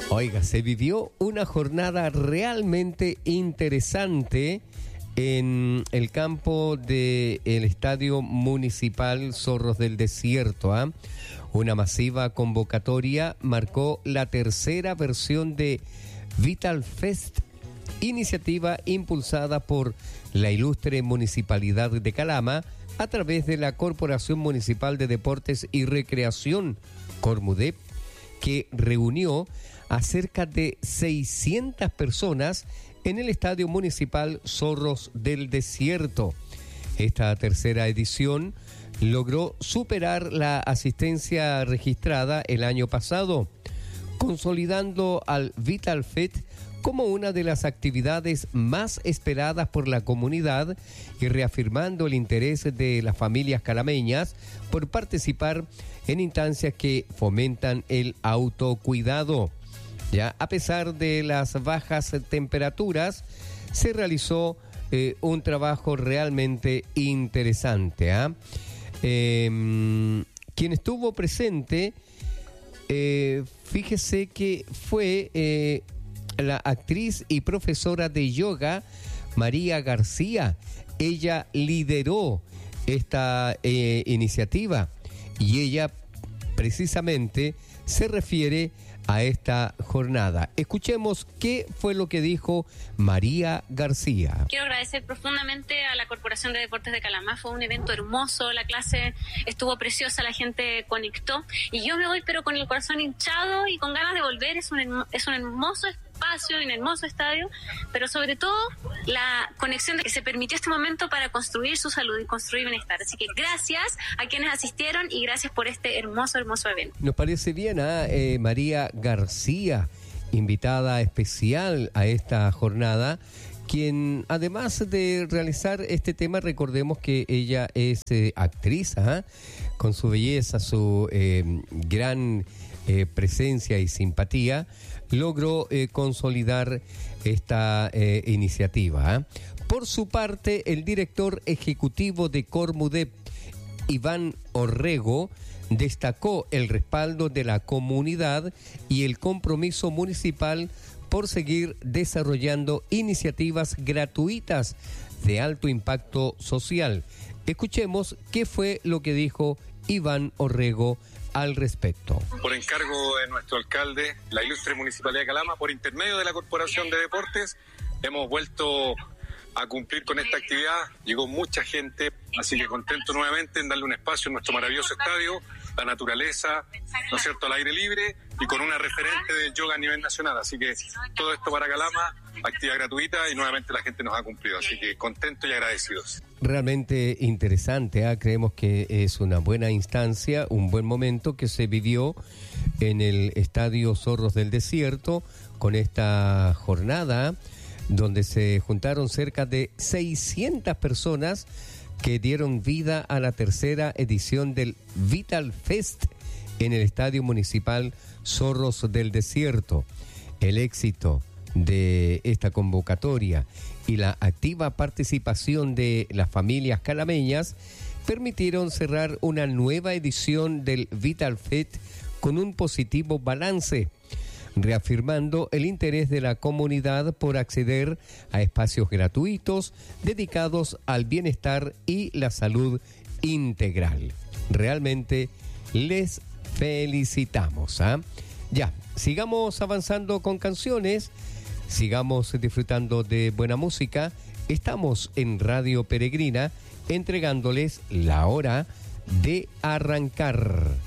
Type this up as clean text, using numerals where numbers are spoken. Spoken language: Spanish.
Oiga, se vivió una jornada realmente interesante en el campo del Estadio Municipal Zorros del Desierto. Una masiva convocatoria marcó la tercera versión de Vital Fest, iniciativa impulsada por la ilustre Municipalidad de Calama a través de la Corporación Municipal de Deportes y Recreación, Cormudep, que reunió a cerca de 600 personas en el Estadio Municipal Zorros del Desierto. Esta tercera edición logró superar la asistencia registrada el año pasado, consolidando al Vital Fest como una de las actividades más esperadas por la comunidad y reafirmando el interés de las familias calameñas por participar en instancias que fomentan el autocuidado. Ya, a pesar de las bajas temperaturas, se realizó un trabajo realmente interesante. Quien estuvo presente, fíjese que fue la actriz y profesora de yoga María García. Ella lideró esta iniciativa y ella precisamente se refiere a esta jornada. Escuchemos qué fue lo que dijo María García. Quiero agradecer profundamente a la Corporación de Deportes de Calama. Fue un evento hermoso, la clase estuvo preciosa, la gente conectó y yo me voy pero con el corazón hinchado y con ganas de volver. Es un hermoso espacio, un hermoso estadio, pero sobre todo la conexión de que se permitió este momento para construir su salud y construir bienestar. Así que gracias a quienes asistieron y gracias por este hermoso evento. Nos parece bien a María García, invitada especial a esta jornada, quien además de realizar este tema, recordemos que ella es actriz, con su belleza, su gran presencia y simpatía, logró consolidar esta iniciativa. Por su parte, el director ejecutivo de Cormudep, Iván Orrego, destacó el respaldo de la comunidad y el compromiso municipal por seguir desarrollando iniciativas gratuitas de alto impacto social. Escuchemos qué fue lo que dijo Iván Orrego al respecto. Por encargo de nuestro alcalde, la ilustre Municipalidad de Calama, por intermedio de la Corporación de Deportes, hemos vuelto a cumplir con esta actividad. Llegó mucha gente, así que contento nuevamente en darle un espacio en nuestro maravilloso estadio, la naturaleza, ¿no es cierto?, al aire libre y con una referente del yoga a nivel nacional. Así que todo esto para Calama, actividad gratuita y nuevamente la gente nos ha cumplido. Así que contentos y agradecidos. Realmente interesante, creemos que es una buena instancia, un buen momento que se vivió en el Estadio Zorros del Desierto con esta jornada donde se juntaron cerca de 600 personas que dieron vida a la tercera edición del Vital Fest en el Estadio Municipal Zorros del Desierto. El éxito de esta convocatoria y la activa participación de las familias calameñas permitieron cerrar una nueva edición del Vital Fest con un positivo balance, reafirmando el interés de la comunidad por acceder a espacios gratuitos dedicados al bienestar y la salud integral. Realmente les felicitamos. Ya, sigamos avanzando con canciones, sigamos disfrutando de buena música. Estamos en Radio Peregrina entregándoles la hora de arrancar.